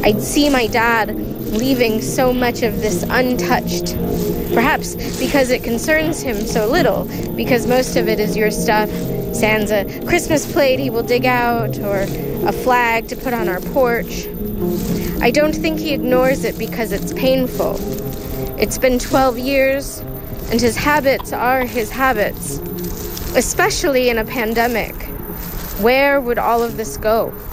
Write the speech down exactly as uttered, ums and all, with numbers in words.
I'd see my dad leaving so much of this untouched. Perhaps because it concerns him so little, because most of it is your stuff, sans a Christmas plate he will dig out, or a flag to put on our porch. I don't think he ignores it because it's painful. It's been twelve years, and his habits are his habits, especially in a pandemic. Where would all of this go?